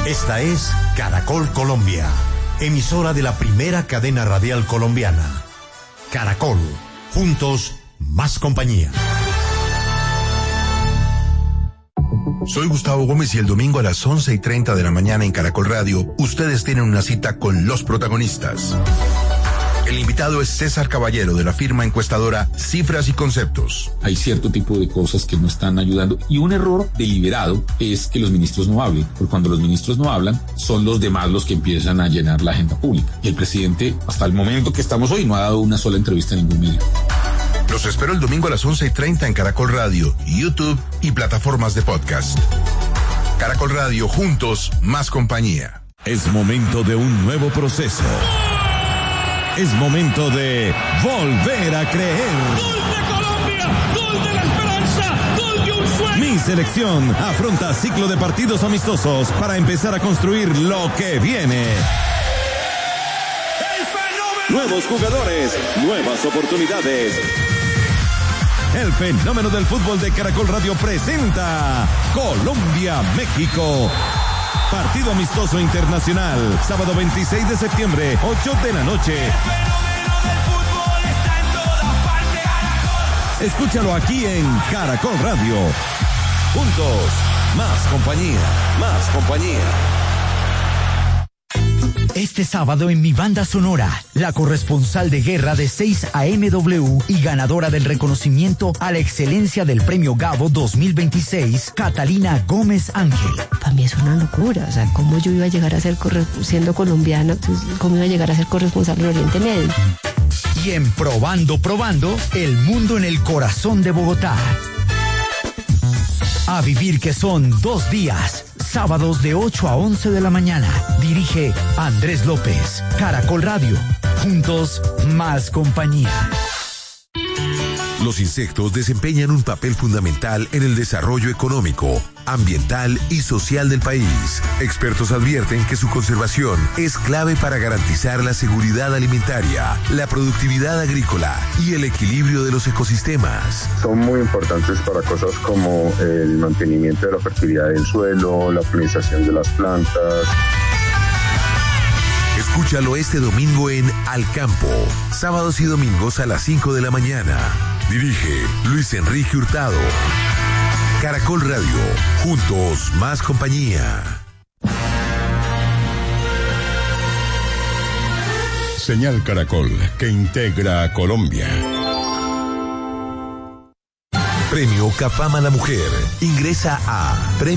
Esta es Caracol Colombia, emisora de la primera cadena radial colombiana. Caracol, juntos, más compañía. Soy Gustavo Gómez y el domingo a las 11:30 de la mañana en Caracol Radio, ustedes tienen una cita con los protagonistas. El invitado es César Caballero, de la firma encuestadora Cifras y Conceptos. Hay cierto tipo de cosas que no están ayudando, y un error deliberado es que los ministros no hablen, porque cuando los ministros no hablan, son los demás los que empiezan a llenar la agenda pública. Y el presidente, hasta el momento que estamos hoy, no ha dado una sola entrevista a ningún medio. Los espero el domingo a las 11:30 en Caracol Radio, YouTube y plataformas de podcast. Caracol Radio, juntos, más compañía. Es momento de un nuevo proceso. Es momento de volver a creer. ¡Gol de Colombia! ¡Gol de la esperanza! ¡Gol de un sueño! Mi selección afronta ciclo de partidos amistosos para empezar a construir lo que viene. Nuevos jugadores, nuevas oportunidades. El fenómeno del fútbol de Caracol Radio presenta Colombia-México. Partido amistoso internacional, sábado 26 de septiembre, 8 de la noche. El fenómeno del fútbol está en todas partes. Caracol. Escúchalo aquí en Caracol Radio. Juntos, más compañía, más compañía. Este sábado en Mi Banda Sonora, la corresponsal de guerra de 6 AMW y ganadora del reconocimiento a la excelencia del Premio Gabo 2026, Catalina Gómez Ángel. Para mí es una locura, o sea, ¿cómo yo iba a llegar a ser, siendo colombiana, cómo iba a llegar a ser corresponsal en Oriente Medio? Y en Probando, el mundo en el corazón de Bogotá. A vivir, que son 2 días, sábados de 8 a 11 de la mañana. Dirige Andrés López. Caracol Radio. Juntos, más compañía. Los insectos desempeñan un papel fundamental en el desarrollo económico, ambiental y social del país. Expertos advierten que su conservación es clave para garantizar la seguridad alimentaria, la productividad agrícola y el equilibrio de los ecosistemas. Son muy importantes para cosas como el mantenimiento de la fertilidad del suelo, la polinización de las plantas. Escúchalo este domingo en Al Campo, sábados y domingos a las 5 de la mañana. Dirige Luis Enrique Hurtado. Caracol Radio, juntos, más compañía. Señal Caracol, que integra a Colombia. Premio Cafam a la Mujer. Ingresa a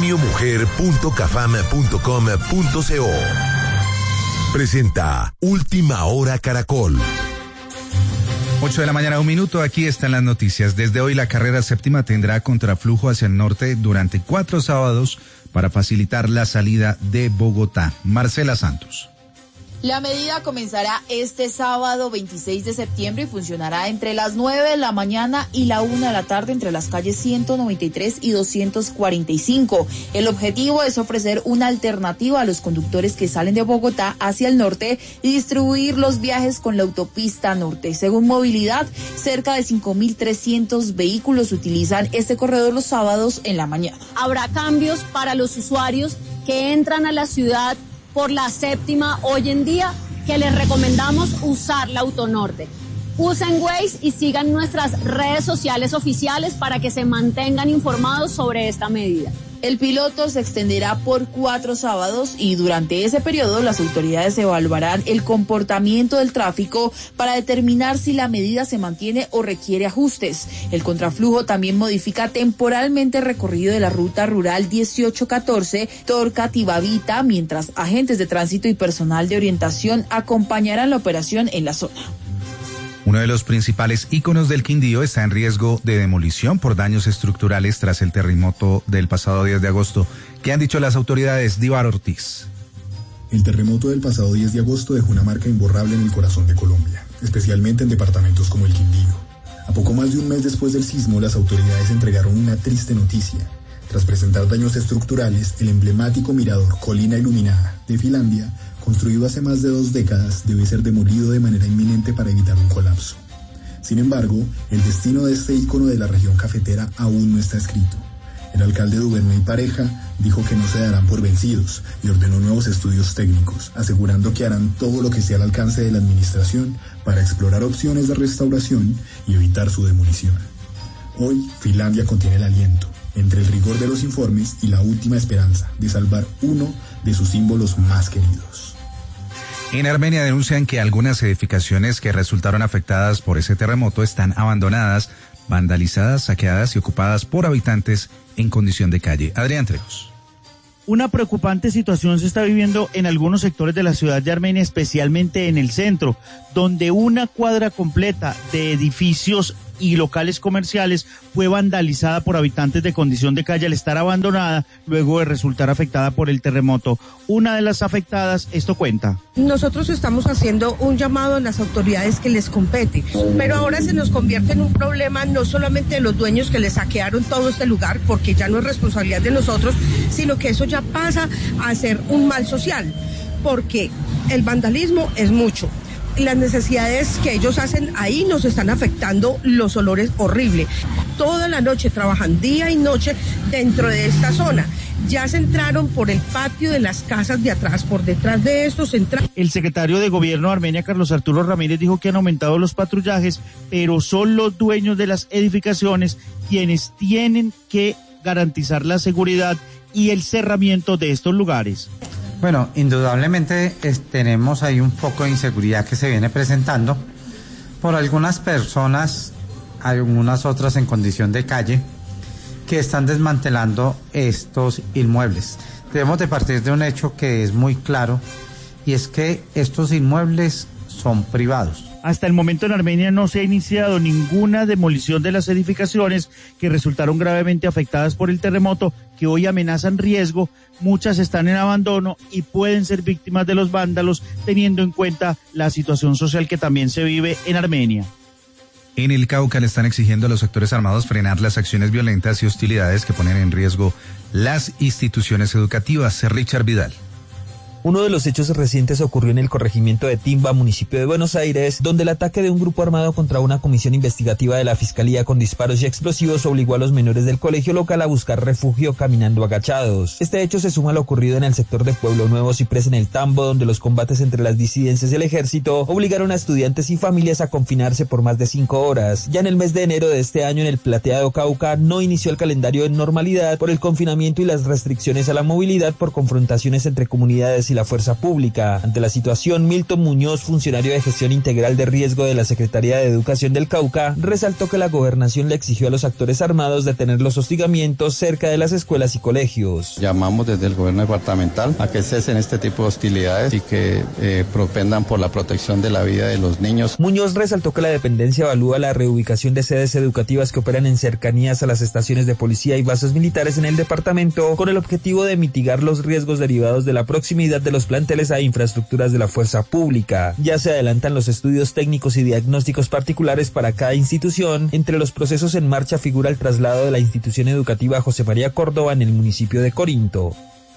premiomujer.cafam.com.co. Presenta Última Hora Caracol. 8 de la mañana, 1 minuto, aquí están las noticias. Desde hoy la carrera séptima tendrá contraflujo hacia el norte durante 4 sábados para facilitar la salida de Bogotá. Marcela Santos. La medida comenzará este sábado 26 de septiembre y funcionará entre las 9 de la mañana y la 1 de la tarde entre las calles 193 y 245. El objetivo es ofrecer una alternativa a los conductores que salen de Bogotá hacia el norte y distribuir los viajes con la autopista norte. Según Movilidad, cerca de 5.300 vehículos utilizan este corredor los sábados en la mañana. Habrá cambios para los usuarios que entran a la ciudad por la séptima hoy en día, que les recomendamos usar la Autonorte. Usen Waze y sigan nuestras redes sociales oficiales para que se mantengan informados sobre esta medida. El piloto se extenderá por 4 sábados y durante ese periodo las autoridades evaluarán el comportamiento del tráfico para determinar si la medida se mantiene o requiere ajustes. El contraflujo también modifica temporalmente el recorrido de la ruta rural 1814 Torca-Tibavita, mientras agentes de tránsito y personal de orientación acompañarán la operación en la zona. Uno de los principales íconos del Quindío está en riesgo de demolición por daños estructurales tras el terremoto del pasado 10 de agosto. ¿Qué han dicho las autoridades? Dívar Ortiz. El terremoto del pasado 10 de agosto dejó una marca imborrable en el corazón de Colombia, especialmente en departamentos como el Quindío. A poco más de un mes después del sismo, las autoridades entregaron una triste noticia. Tras presentar daños estructurales, el emblemático mirador Colina Iluminada de Finlandia, construido hace más de 2 décadas, debe ser demolido de manera inminente para evitar un colapso. Sin embargo, el destino de este ícono de la región cafetera aún no está escrito. El alcalde Duvernay Pareja dijo que no se darán por vencidos y ordenó nuevos estudios técnicos, asegurando que harán todo lo que esté al alcance de la administración para explorar opciones de restauración y evitar su demolición. Hoy, Finlandia contiene el aliento entre el rigor de los informes y la última esperanza de salvar uno de sus símbolos más queridos. En Armenia denuncian que algunas edificaciones que resultaron afectadas por ese terremoto están abandonadas, vandalizadas, saqueadas y ocupadas por habitantes en condición de calle. Adrián Trejos. Una preocupante situación se está viviendo en algunos sectores de la ciudad de Armenia, especialmente en el centro, donde una cuadra completa de edificios y locales comerciales fue vandalizada por habitantes de condición de calle al estar abandonada luego de resultar afectada por el terremoto. Una de las afectadas, esto cuenta. Nosotros estamos haciendo un llamado a las autoridades que les compete, pero ahora se nos convierte en un problema no solamente de los dueños que les saquearon todo este lugar, porque ya no es responsabilidad de nosotros, sino que eso ya pasa a ser un mal social, porque el vandalismo es mucho. Las necesidades que ellos hacen ahí nos están afectando, los olores horribles. Toda la noche trabajan día y noche dentro de esta zona. Ya se entraron por el patio de las casas de atrás, por detrás de estos entraron. El secretario de Gobierno de Armenia, Carlos Arturo Ramírez, dijo que han aumentado los patrullajes, pero son los dueños de las edificaciones quienes tienen que garantizar la seguridad y el cerramiento de estos lugares. Bueno, indudablemente tenemos ahí un foco de inseguridad que se viene presentando por algunas personas, algunas otras en condición de calle, que están desmantelando estos inmuebles. Debemos de partir de un hecho que es muy claro, y es que estos inmuebles son privados. Hasta el momento en Armenia no se ha iniciado ninguna demolición de las edificaciones que resultaron gravemente afectadas por el terremoto, que hoy amenazan riesgo. Muchas están en abandono y pueden ser víctimas de los vándalos, teniendo en cuenta la situación social que también se vive en Armenia. En el Cauca le están exigiendo a los sectores armados frenar las acciones violentas y hostilidades que ponen en riesgo las instituciones educativas. Richard Vidal. Uno de los hechos recientes ocurrió en el corregimiento de Timba, municipio de Buenos Aires, donde el ataque de un grupo armado contra una comisión investigativa de la Fiscalía con disparos y explosivos obligó a los menores del colegio local a buscar refugio caminando agachados. Este hecho se suma a lo ocurrido en el sector de Pueblo Nuevo Ciprés en el Tambo, donde los combates entre las disidencias y el ejército obligaron a estudiantes y familias a confinarse por más de 5 horas. Ya en el mes de enero de este año, en el Plateado Cauca, no inició el calendario en normalidad por el confinamiento y las restricciones a la movilidad por confrontaciones entre comunidades y la fuerza pública. Ante la situación, Milton Muñoz, funcionario de gestión integral de riesgo de la Secretaría de Educación del Cauca, resaltó que la gobernación le exigió a los actores armados detener los hostigamientos cerca de las escuelas y colegios. Llamamos desde el gobierno departamental a que cesen este tipo de hostilidades y que propendan por la protección de la vida de los niños. Muñoz resaltó que la dependencia evalúa la reubicación de sedes educativas que operan en cercanías a las estaciones de policía y bases militares en el departamento, con el objetivo de mitigar los riesgos derivados de la proximidad de los planteles a infraestructuras de la fuerza pública. Ya se adelantan los estudios técnicos y diagnósticos particulares para cada institución. Entre los procesos en marcha figura el traslado de la institución educativa José María Córdoba en el municipio de Corinto.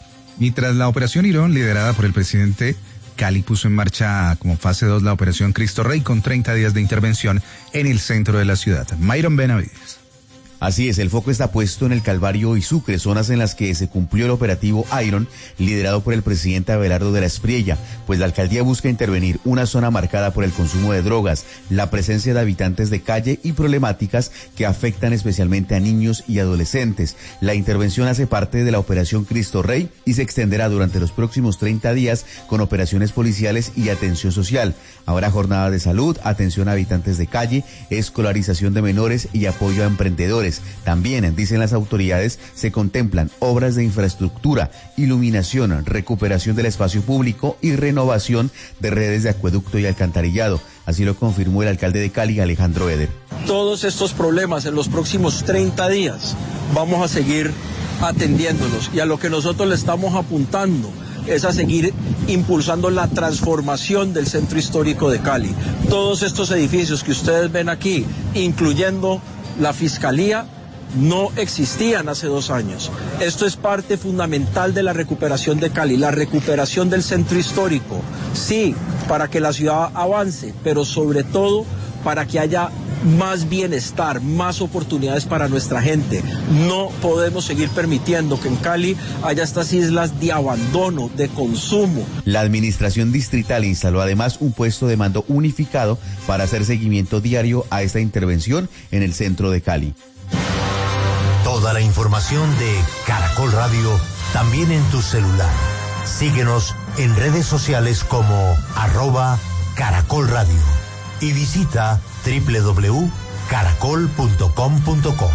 Y tras la operación Irón, liderada por el presidente, Cali puso en marcha como fase 2 la operación Cristo Rey con 30 días de intervención en el centro de la ciudad. Mayron Benavides. Así es, el foco está puesto en el Calvario y Sucre, zonas en las que se cumplió el operativo Iron, liderado por el presidente Abelardo de la Espriella, pues la alcaldía busca intervenir una zona marcada por el consumo de drogas, la presencia de habitantes de calle y problemáticas que afectan especialmente a niños y adolescentes. La intervención hace parte de la operación Cristo Rey y se extenderá durante los próximos 30 días con operaciones policiales y atención social. Habrá jornadas de salud, atención a habitantes de calle, escolarización de menores y apoyo a emprendedores. También, dicen las autoridades, se contemplan obras de infraestructura, iluminación, recuperación del espacio público y renovación de redes de acueducto y alcantarillado. Así lo confirmó el alcalde de Cali, Alejandro Eder. Todos estos problemas en los próximos 30 días vamos a seguir atendiéndolos, y a lo que nosotros le estamos apuntando es a seguir impulsando la transformación del centro histórico de Cali. Todos estos edificios que ustedes ven aquí, incluyendo la Fiscalía, no existían hace 2 años. Esto es parte fundamental de la recuperación de Cali, la recuperación del centro histórico. Sí, para que la ciudad avance, pero sobre todo para que haya más bienestar, más oportunidades para nuestra gente. No podemos seguir permitiendo que en Cali haya estas islas de abandono, de consumo. La administración distrital instaló además un puesto de mando unificado para hacer seguimiento diario a esta intervención en el centro de Cali. Toda la información de Caracol Radio también en tu celular. Síguenos en redes sociales como @Caracol Radio y visita www.caracol.com.co.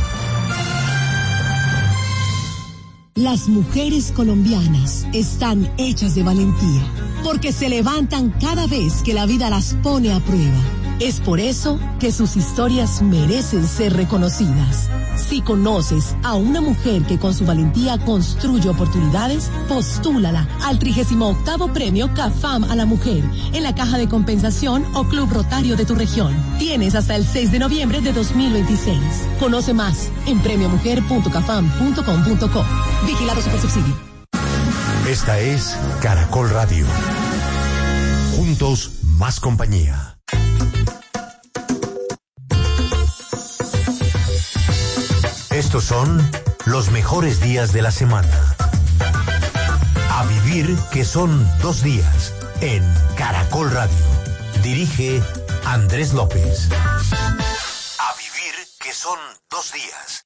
Las mujeres colombianas están hechas de valentía, porque se levantan cada vez que la vida las pone a prueba. Es por eso que sus historias merecen ser reconocidas. Si conoces a una mujer que con su valentía construye oportunidades, postúlala al 38º Premio CAFAM a la Mujer en la Caja de Compensación o Club Rotario de tu región. Tienes hasta el 6 de noviembre de 2026. Conoce más en premiomujer.cafam.com.co. Vigilado Supersubsidio. Esta es Caracol Radio. Juntos, más compañía. Estos son los mejores días de la semana. A vivir que son 2 días en Caracol Radio. Dirige Andrés López. A vivir que son 2 días.